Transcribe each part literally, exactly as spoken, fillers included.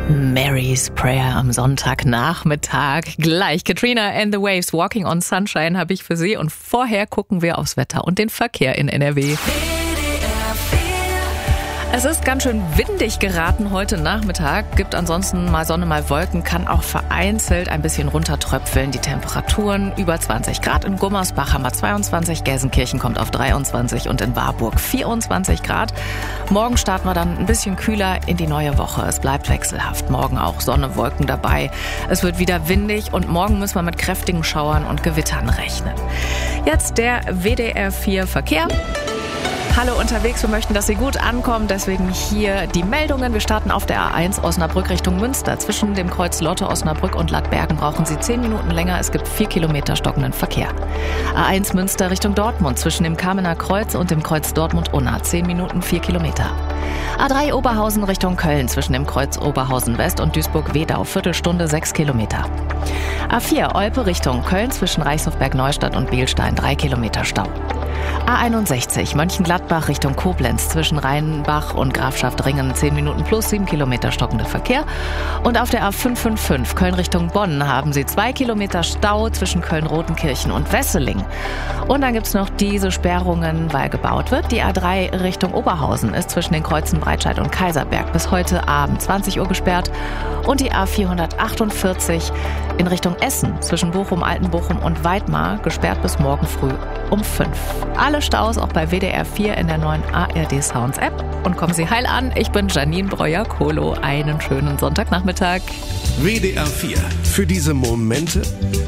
Mary's Prayer am Sonntagnachmittag. Gleich Katrina and the Waves, Walking on Sunshine habe ich für Sie. Und vorher gucken wir aufs Wetter und den Verkehr in N R W. Es ist ganz schön windig geraten heute Nachmittag, gibt ansonsten mal Sonne, mal Wolken, kann auch vereinzelt ein bisschen runtertröpfeln. Die Temperaturen über zwanzig Grad. In Gummersbach haben wir zweiundzwanzig, Gelsenkirchen kommt auf dreiundzwanzig und in Warburg vierundzwanzig Grad. Morgen starten wir dann ein bisschen kühler in die neue Woche. Es bleibt wechselhaft. Morgen auch Sonne, Wolken dabei. Es wird wieder windig und morgen müssen wir mit kräftigen Schauern und Gewittern rechnen. Jetzt der W D R vier Verkehr. Hallo unterwegs, wir möchten, dass Sie gut ankommen, deswegen hier die Meldungen. Wir starten auf der A eins Osnabrück Richtung Münster. Zwischen dem Kreuz Lotte, Osnabrück und Ladbergen brauchen Sie zehn Minuten länger. Es gibt vier Kilometer stockenden Verkehr. A eins Münster Richtung Dortmund. Zwischen dem Kamener Kreuz und dem Kreuz Dortmund-Unna. zehn Minuten, vier Kilometer. A drei Oberhausen Richtung Köln. Zwischen dem Kreuz Oberhausen West und Duisburg-Wedau. Viertelstunde, sechs Kilometer. A vier Olpe Richtung Köln. Zwischen Reichshofberg-Neustadt und Beilstein. drei Kilometer Stau. A einundsechzig Mönchengladbach Richtung Koblenz. Zwischen Rheinbach und Grafschaft Ringen zehn Minuten plus sieben Kilometer stockender Verkehr. Und auf der A fünf fünf fünf Köln Richtung Bonn haben Sie zwei Kilometer Stau zwischen Köln-Rotenkirchen und Wesseling. Und dann gibt's noch diese Sperrungen, weil gebaut wird. Die A drei Richtung Oberhausen ist zwischen den Kreuzen Breitscheid und Kaiserberg bis heute Abend zwanzig Uhr gesperrt. Und die A vierhundertachtundvierzig in Richtung Essen zwischen Bochum, Altenbochum und Weidmar gesperrt bis morgen früh um fünf. Alle Staus auch bei W D R vier in der neuen A R D Sounds App. Und kommen Sie heil an. Ich bin Janine Breuer-Kolo. Einen schönen Sonntagnachmittag. W D R vier. Für diese Momente,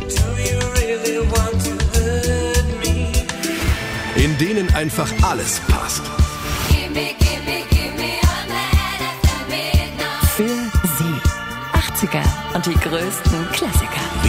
in denen einfach alles passt. Für Sie. achtziger und die größten Klassiker.